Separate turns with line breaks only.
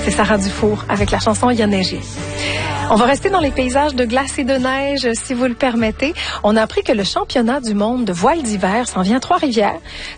C'est Sarah Dufour avec la chanson Il y a neigé. On va rester dans les paysages de glace et de neige, si vous le permettez. On a appris que le championnat du monde de voile d'hiver s'en vient à Trois-Rivières.